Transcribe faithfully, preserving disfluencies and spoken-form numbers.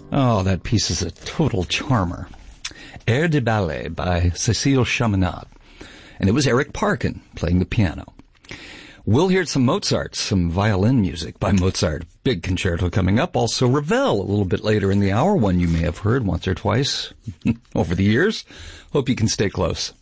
Oh, that piece is a total charmer. Air de Ballet by Cécile Chaminade. And it was Eric Parkin playing the piano. We'll hear some Mozart, some violin music by Mozart. Big concerto coming up. Also Ravel a little bit later in the hour, one you may have heard once or twice over the years. Hope you can stay close.